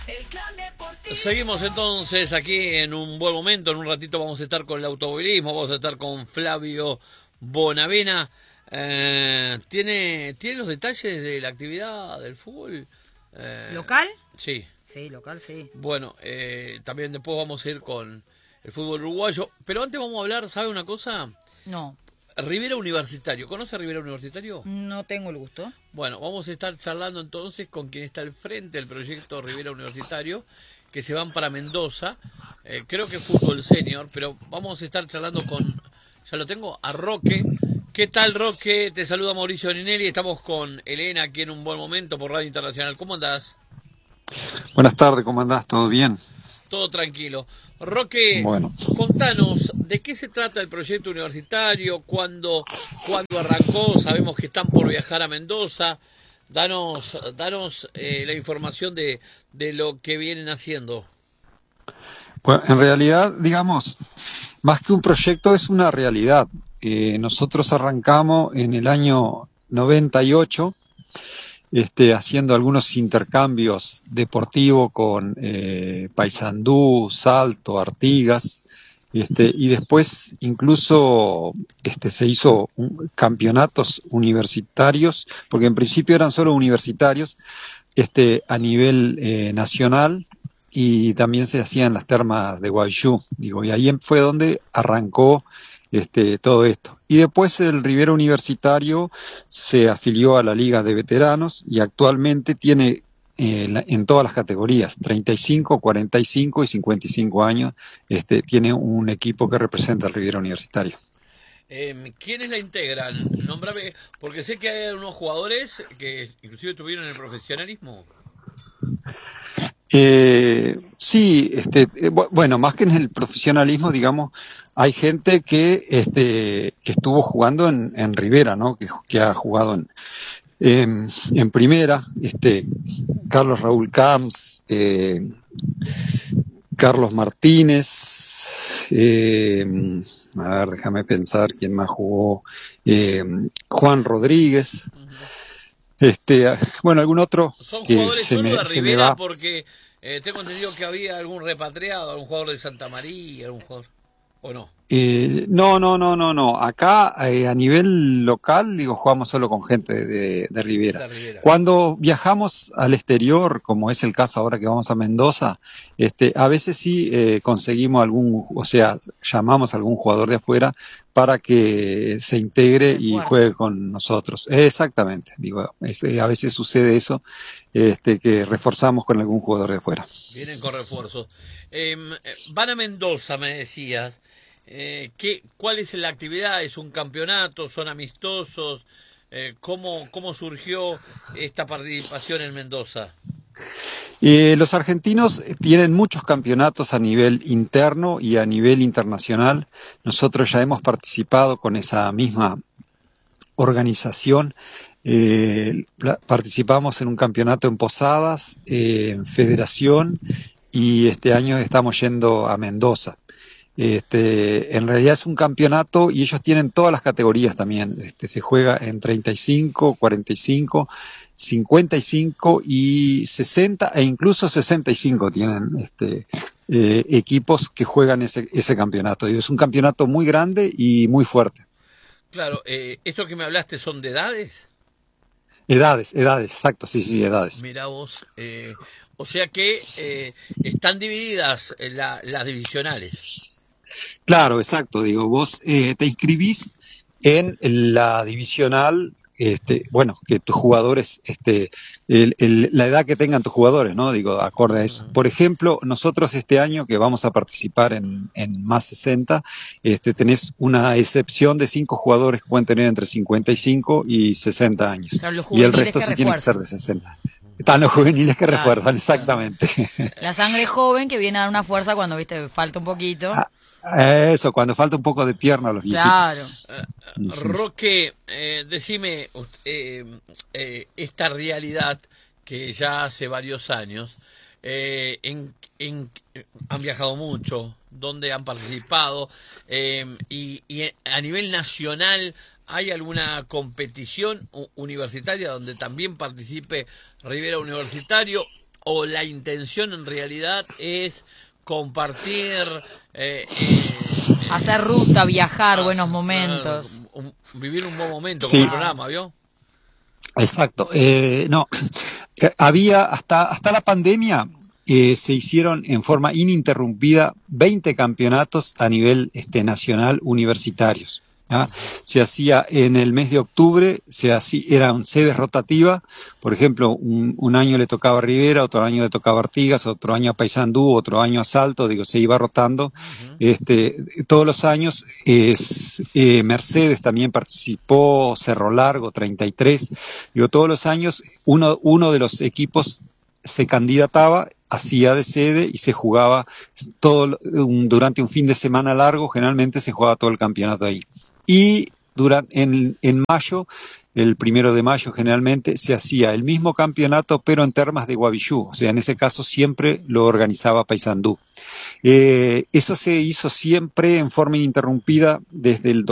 Seguimos entonces aquí en un buen momento. En un ratito vamos a estar con el automovilismo, vamos a estar con Flavio Bonavena. ¿Tiene los detalles de la actividad del fútbol? ¿Local? Sí. Sí, local, sí. Bueno, también después vamos a ir con el fútbol uruguayo. Pero antes vamos a hablar, ¿sabe una cosa? No, Rivera Universitario. ¿Conoce a Rivera Universitario? no tengo el gusto. Bueno, vamos a estar charlando entonces con quien está al frente del proyecto Rivera Universitario, que se van para Mendoza, creo que fútbol senior, pero vamos a estar charlando con, ya lo tengo, a Roque. ¿Qué tal, Roque? Te saluda Mauricio Ninelli, estamos con Elena aquí en un buen momento por Radio Internacional. ¿Cómo andás? Buenas tardes, ¿cómo andás? ¿Todo bien? Todo tranquilo. Roque, Bueno, contanos, ¿de qué se trata el proyecto universitario? ¿Cuándo arrancó? Sabemos que están por viajar a Mendoza. Danos la información de lo que vienen haciendo. bueno, en realidad, digamos, más que un proyecto es una realidad. Nosotros arrancamos en el año 98, haciendo algunos intercambios deportivos con Paysandú, Salto, Artigas, y después incluso se hizo campeonatos universitarios, porque en principio eran solo universitarios, a nivel nacional, y también se hacían las termas de Guayú, digo, y ahí fue donde arrancó todo esto. Y después el Rivera Universitario se afilió a la Liga de Veteranos y actualmente tiene en todas las categorías, 35, 45 y 55 años, tiene un equipo que representa al Rivera Universitario. ¿Quiénes la integran? Nómbrame, porque sé que hay unos jugadores que inclusive tuvieron el profesionalismo. Sí, bueno, más que en el profesionalismo, digamos, hay gente que estuvo jugando en Rivera, ¿no? Que ha jugado en primera, Carlos Raúl Camps, Carlos Martínez, a ver, déjame pensar quién más jugó, Juan Rodríguez, bueno, algún otro ¿Son que jugadores solo de se me Rivera? va. Porque tengo entendido que había algún repatriado, algún jugador de Santa María, algún jugador, ¿o no? No. Acá a nivel local, digo, jugamos solo con gente de Rivera. De Rivera. Cuando viajamos al exterior, como es el caso ahora que vamos a Mendoza, a veces sí conseguimos llamamos a algún jugador de afuera para que se integre y juegue con nosotros. Exactamente, digo, a veces sucede eso, que reforzamos con algún jugador de afuera. Vienen con refuerzos. Van a Mendoza, me decías. ¿Cuál es la actividad? ¿Es un campeonato? ¿Son amistosos? ¿Cómo surgió esta participación en Mendoza? Los argentinos tienen muchos campeonatos a nivel interno y a nivel internacional. Nosotros ya hemos participado con esa misma organización. Participamos en un campeonato en Posadas, en Federación, y este año estamos yendo a Mendoza. En realidad es un campeonato y ellos tienen todas las categorías también. Se juega en 35, 45, 55 y 60 e incluso 65 tienen equipos que juegan ese campeonato. Y es un campeonato muy grande y muy fuerte. Claro, ¿esto que me hablaste son de edades? Edades, exacto, sí, edades. Mirá vos, o sea que están divididas las divisionales. Claro, exacto, digo, vos te inscribís en la divisional, bueno, que tus jugadores, la edad que tengan tus jugadores, ¿no? Digo, acorde a eso. Por ejemplo, nosotros este año que vamos a participar en más 60, tenés una excepción de 5 jugadores que pueden tener entre 55 y 60 años. Claro, Y el resto sí tiene que ser de 60. Están los juveniles que refuerzan, exactamente. La sangre joven que viene a dar una fuerza cuando, viste, falta un poquito. Eso, cuando falta un poco de pierna a los viejitos. Claro. Roque, decime, esta realidad que ya hace varios años, han viajado mucho, ¿dónde han participado? Y a nivel nacional, ¿hay alguna competición universitaria donde también participe Rivera Universitario? o la intención en realidad es compartir, hacer ruta, viajar, buenos momentos. Vivir un buen momento Sí. con el programa, ¿vio? Exacto. No, había hasta la pandemia se hicieron en forma ininterrumpida 20 campeonatos a nivel nacional universitarios. ¿Ya? Se hacía en el mes de octubre, eran sedes rotativas, por ejemplo, un año le tocaba a Rivera, otro año le tocaba a Artigas, otro año a Paysandú, otro año a Salto, se iba rotando. Todos los años Mercedes también participó, Cerro Largo, 33, todos los años uno de los equipos se candidataba, hacía de sede y se jugaba durante un fin de semana largo, generalmente se jugaba todo el campeonato ahí. Y en mayo, el 1 de mayo generalmente, se hacía el mismo campeonato, pero en Termas de Guavillú. O sea, en ese caso siempre lo organizaba Paysandú. Eso se hizo siempre en forma ininterrumpida desde el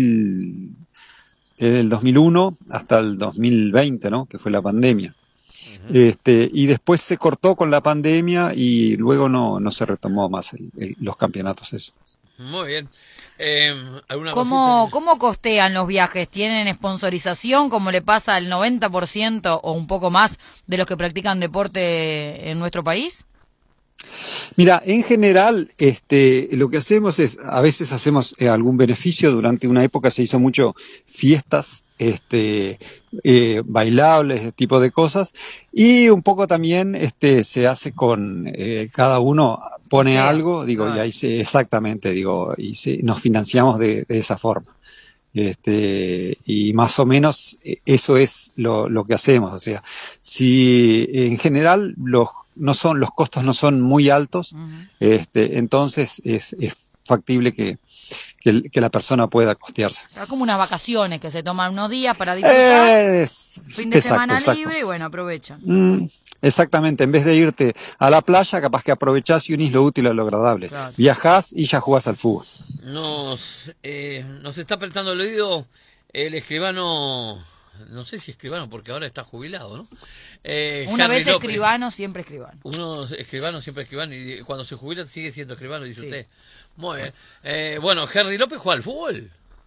2001 hasta el 2020, ¿no? Que fue la pandemia. Y después se cortó con la pandemia y luego no se retomó más los campeonatos eso. Muy bien. ¿Cómo costean los viajes? ¿Tienen sponsorización como le pasa al 90% o un poco más de los que practican deporte en nuestro país? Mira, en general, lo que hacemos es, a veces hacemos algún beneficio. Durante una época se hizo mucho fiestas, bailables, ese tipo de cosas, y un poco también, se hace con, cada uno pone algo, y ahí exactamente, nos financiamos de esa forma. Y más o menos eso es lo que hacemos. O sea, si en general los costos no son muy altos, entonces es factible que la persona pueda costearse. Es como unas vacaciones que se toman unos días para disfrutar, fin de semana libre y bueno, aprovechan. Exactamente, en vez de irte a la playa, capaz que aprovechás y unís lo útil a lo agradable. Claro. Viajás y ya jugás al fútbol. Nos está prestando el oído el escribano, no sé si escribano porque ahora está jubilado, ¿no? Una Henry vez López. escribano, siempre escribano. Uno es escribano, siempre escribano, y cuando se jubila sigue siendo escribano, dice Sí. usted. Muy bien. Bueno, Henry López juega al fútbol.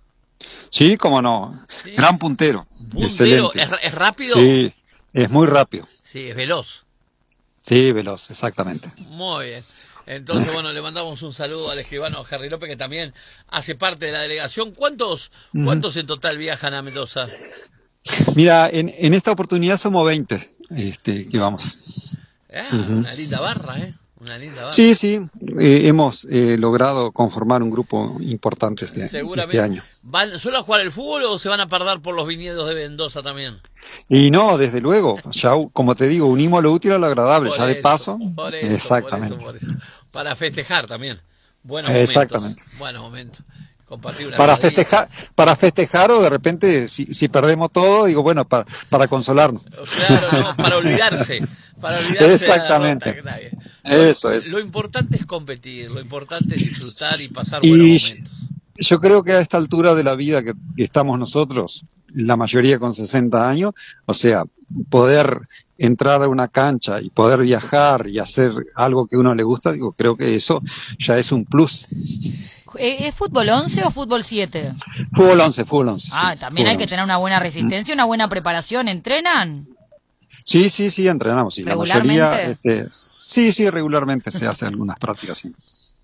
Sí, cómo no. Sí. Gran puntero. Puntero, Excelente. ¿es rápido? Sí, es muy rápido. Sí, es veloz. Sí, veloz, exactamente. Muy bien. Entonces, bueno, le mandamos un saludo al escribano Henry López, que también hace parte de la delegación. ¿Cuántos en total viajan a Mendoza? Mira, en esta oportunidad somos 20 que vamos. Una linda barra, ¿eh? Una linda barra. Sí, hemos logrado conformar un grupo importante este año. ¿Van solo a jugar el fútbol o se van a perder por los viñedos de Mendoza también? Y no, desde luego, ya como te digo, unimos lo útil a lo agradable, ya de paso. Exactamente. Por eso. Para festejar también. Buenos Exactamente. momentos. Buenos momentos. Compartir una Para asadita. festejar o de repente si perdemos todo, digo, bueno, para consolarnos. Claro, no, para olvidarse. Para olvidarse Exactamente. de la derrota. Eso es. Lo importante es competir, lo importante es disfrutar y pasar buenos momentos. Yo creo que a esta altura de la vida que estamos nosotros, la mayoría con 60 años, o sea, poder entrar a una cancha y poder viajar y hacer algo que a uno le gusta, creo que eso ya es un plus. ¿Es fútbol 11 o fútbol 7? Fútbol 11. Ah, Sí, también fútbol hay que 11. tener una buena resistencia, una buena preparación. ¿Entrenan? Sí, entrenamos. Sí, ¿Regularmente? La mayoría, sí, regularmente se hace algunas prácticas, sí.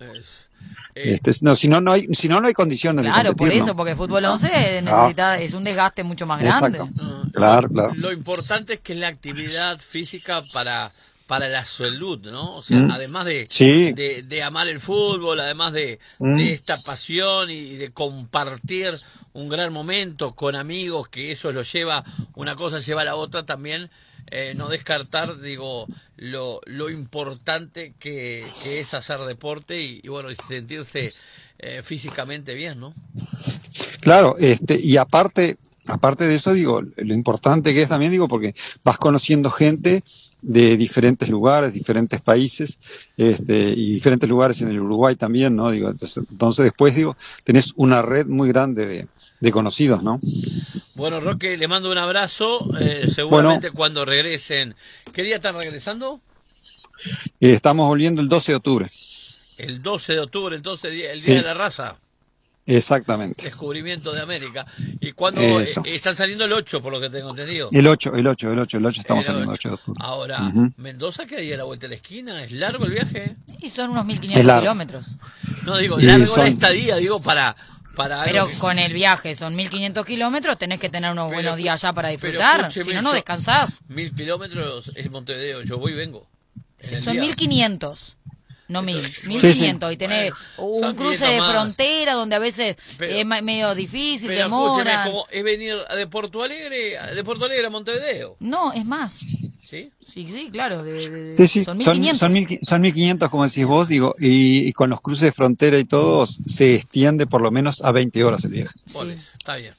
Si no hay condiciones Claro, de competir. por eso, ¿no? porque fútbol 11 es un desgaste mucho más grande. Exacto. Claro. Lo importante es que es la actividad física para la salud, ¿no? O sea, además de amar el fútbol, además de esta pasión y de compartir un gran momento con amigos, que eso lo lleva, una cosa lleva a la otra también, no descartar, lo importante que es hacer deporte y bueno, y sentirse físicamente bien, ¿no? Claro, y aparte de eso, lo importante que es también, porque vas conociendo gente de diferentes lugares, diferentes países, y diferentes lugares en el Uruguay también, ¿no? Entonces después, tenés una red muy grande de conocidos, ¿no? Bueno, Roque, le mando un abrazo, seguramente cuando regresen. ¿Qué día están regresando? Estamos volviendo el 12 de octubre. El 12 de octubre, entonces, el Día de la Raza. Exactamente. Descubrimiento de América. ¿Y cuándo están saliendo el 8, por lo que tengo entendido? El 8 estamos saliendo el 8 de octubre. Ahora, Mendoza, que hay a la vuelta de la esquina, ¿es largo el viaje? Y son unos 1.500 kilómetros. No, digo, largo la estadía, digo, para pero con el viaje son 1.500 kilómetros, tenés que tener unos buenos días allá para disfrutar, si no, no descansás. 1.000 kilómetros es Montevideo, yo voy y vengo. Son 1.500. No 1.500, y tenés un cruce de frontera donde a veces es medio difícil, demora. ¿Es venir de Porto Alegre a Montevideo? No, es más. ¿Sí? Sí, claro. Sí, son 1.500, como decís vos, digo, y con los cruces de frontera y todo, se extiende por lo menos a 20 horas el viaje. Sí. Está bien.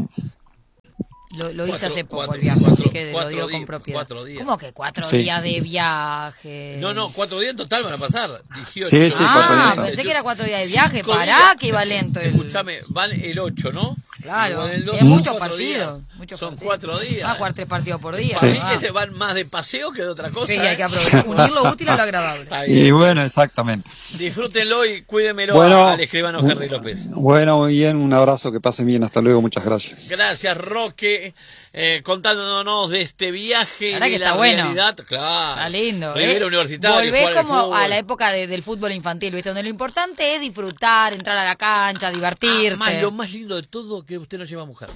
Lo hice hace poco el viaje, así que lo digo con propiedad. 4 días. ¿Cómo que 4 días de viaje? No, 4 días en total van a pasar. 18. Sí, 4 días. Pensé que era 4 días de viaje. Pará, que iba lento. Escuchame, van el 8, ¿no? Claro, es muchos partidos. Son 4 días. Va a jugar 3 partidos por día. Para mí que se van más de paseo que de otra cosa. Sí, hay que aprovechar, unir lo útil a lo agradable. Y bueno, exactamente. Disfrútenlo y cuídenmelo al escribano Henry López. Bueno, muy bien, un abrazo, que pasen bien, hasta luego, muchas gracias. Gracias, Roque, contándonos de este viaje y de la realidad. Claro. Está lindo. Rivera Universitario. Volvés como a la época del fútbol infantil, ¿viste? Donde lo importante es disfrutar, entrar a la cancha, divertirte. Lo más lindo de todo que usted no lleva mujer.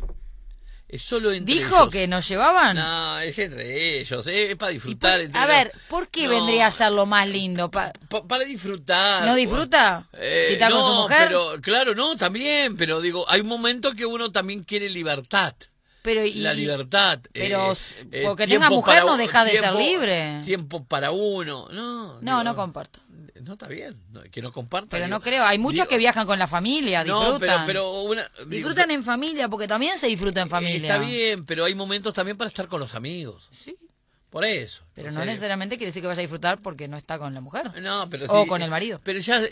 Es solo entre ¿Dijo ellos. que nos llevaban? No, es entre ellos, es para disfrutar. A ver, ¿por qué vendría a ser lo más lindo? Para disfrutar. ¿No disfruta? Si está con su mujer. Pero, claro, no, también, pero digo, hay momentos que uno también quiere libertad. La libertad. Pero porque tenga mujer no deja de ser libre. Tiempo para uno. No comparto. No, está bien, que no comparta. Pero no creo, hay muchos que viajan con la familia, disfrutan. Disfrutan en familia, porque también se disfruta en familia. Está bien, pero hay momentos también para estar con los amigos. Sí. Por eso. Pero no necesariamente quiere decir que vaya a disfrutar porque no está con la mujer. No, pero o con el marido. Pero ya,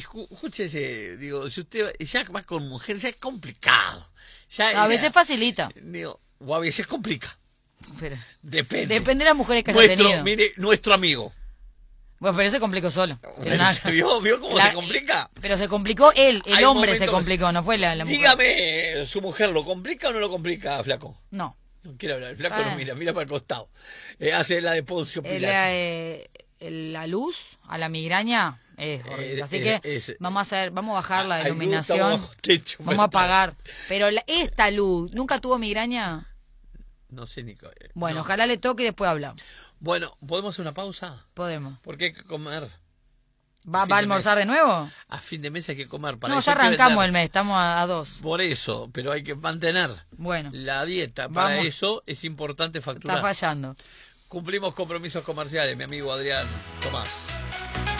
escúchese, digo, si usted ya va con mujer, ya es complicado. A veces facilita. Digo, o a veces complica. Pero depende. Depende de las mujeres que haya tenido. Mire, nuestro amigo. Bueno, pero se complicó solo. ¿Vio cómo se complica? Pero se complicó el hombre se complicó, no fue la mujer. Dígame, ¿su mujer lo complica o no lo complica, flaco? No. No quiere hablar, el flaco no mira para el costado. Hace la de Poncio Pilato. La luz a la migraña es horrible. Así que vamos a bajar la iluminación. Vamos a apagar. Pero esta luz, ¿nunca tuvo migraña? No sé, Nico. Bueno, ojalá le toque y después hablamos. Bueno, ¿podemos hacer una pausa? Podemos. Porque hay que comer. ¿Va a almorzar de nuevo? A fin de mes hay que comer. No, ya arrancamos el mes, estamos a 2. Por eso, pero hay que mantener la dieta. Para eso es importante facturar. Está fallando. Cumplimos compromisos comerciales, mi amigo Adrián Tomás.